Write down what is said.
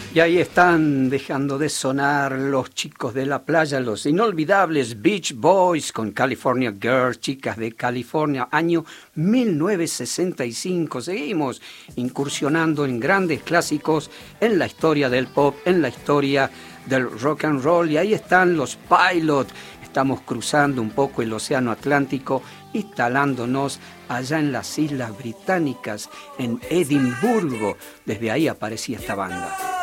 Y ahí están dejando de sonar los chicos de la playa, los inolvidables Beach Boys con California Girls, chicas de California, año 1965. Seguimos incursionando en grandes clásicos en la historia del pop, en la historia del rock and roll. Y ahí están los Pilots. Estamos cruzando un poco el océano Atlántico, instalándonos allá en las Islas Británicas, en Edimburgo. Desde ahí aparecía esta banda.